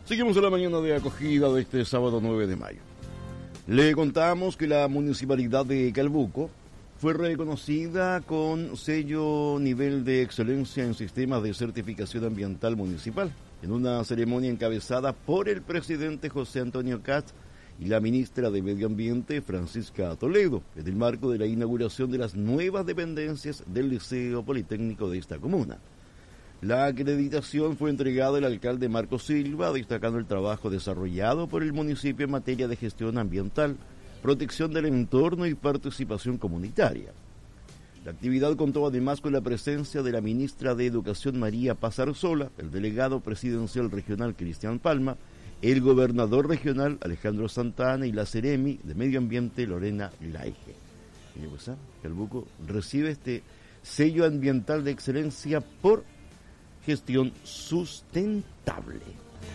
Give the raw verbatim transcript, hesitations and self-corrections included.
Seguimos en la mañana de acogida de este sábado nueve de mayo. Le contamos que la municipalidad de Calbuco fue reconocida con sello nivel de excelencia en sistemas de certificación ambiental municipal, en una ceremonia encabezada por el presidente José Antonio Katz y la ministra de Medio Ambiente Francisca Toledo, en el marco de la inauguración de las nuevas dependencias del Liceo Politécnico de esta comuna. La acreditación fue entregada al alcalde Marco Silva, destacando el trabajo desarrollado por el municipio en materia de gestión ambiental, protección del entorno y participación comunitaria. La actividad contó además con la presencia de la ministra de Educación María Paz Arzola, el delegado presidencial regional Cristian Palma, el gobernador regional Alejandro Santana y la Seremi de Medio Ambiente Lorena Laige. Calbuco recibe este sello ambiental de excelencia por gestión sustentable.